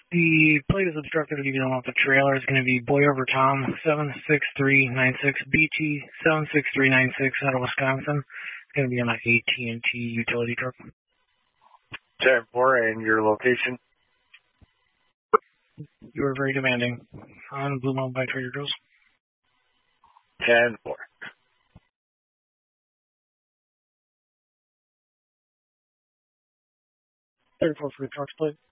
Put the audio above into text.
The plate is obstructed if you don't want the trailer. It's going to be Boy Over Tom 76396 BT 76396 out of Wisconsin. It's going to be on an AT&T utility truck. 10-4, and your location? You are very demanding. On Blue Mountain by Trader Joe's. 10-4. 34 for the truck's plate.